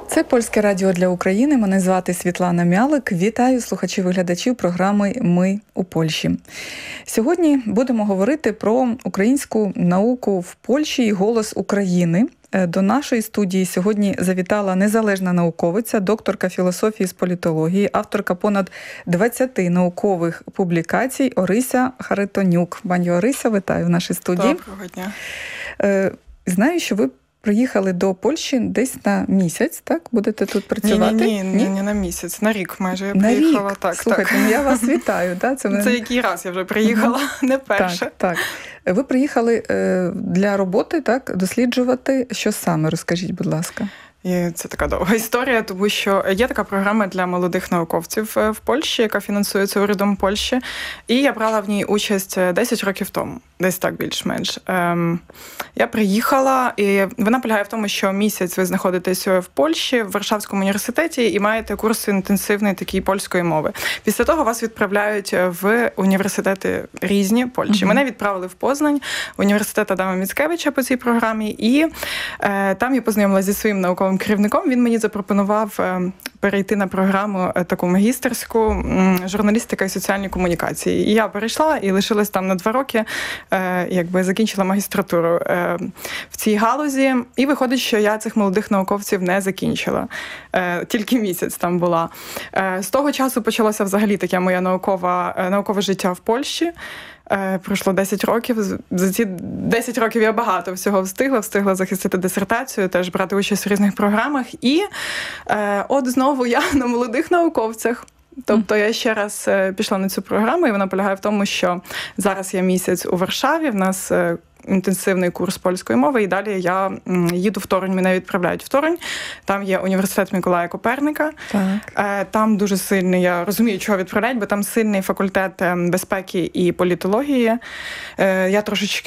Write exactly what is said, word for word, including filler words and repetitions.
Це Польське радіо для України. Мене звати Світлана Мялик. Вітаю слухачів-глядачів програми «Ми у Польщі». Сьогодні будемо говорити про українську науку в Польщі і «Голос України». До нашої студії сьогодні завітала незалежна науковиця, докторка філософії з політології, авторка понад двадцяти наукових публікацій Орися Харитонюк. Пані Орися, вітаю в нашій студії. Доброго дня. Знаю, що ви приїхали до Польщі десь на місяць, так? Будете тут працювати? Ні, ні, ні, ні, не на місяць, на рік майже я на приїхала. Рік? Так, Слухайте, так. Ну я вас вітаю. Да? Це, Це який раз я вже приїхала, не перше. Так, так. Ви приїхали для роботи, так, досліджувати. Що саме? Розкажіть, будь ласка. І це така довга історія, тому що є така програма для молодих науковців в Польщі, яка фінансується урядом Польщі, і я брала в ній участь десять років тому, десь так більш-менш. Ем, я приїхала, і вона полягає в тому, що місяць ви знаходитесь в Польщі, в Варшавському університеті, і маєте курс інтенсивний такий польської мови. Після того вас відправляють в університети різні Польщі. Mm-hmm. Мене відправили в Познань, в університет Адама Міцкевича по цій програмі, і е, там я познайомилася зі своїм науковим керівником. Він мені запропонував перейти на програму таку магістерську журналістика і соціальні комунікації. І я перейшла і лишилась там на два роки, якби закінчила магістратуру в цій галузі. І виходить, що я цих молодих науковців не закінчила. Тільки місяць там була. З того часу почалося взагалі таке моє наукове, наукове життя в Польщі. Пройшло десять років. За ці десять років я багато всього встигла. Встигла захистити дисертацію, теж брати участь в різних програмах. І е, от знову я на молодих науковцях. Тобто я ще раз пішла на цю програму, і вона полягає в тому, що зараз я місяць у Варшаві, в нас інтенсивний курс польської мови, і далі я їду в Торонь, мене відправляють в Торонь. Там є університет Миколая Коперника. Так. Там дуже сильний, я розумію, чого відправляють, бо там сильний факультет безпеки і політології. Я трошечки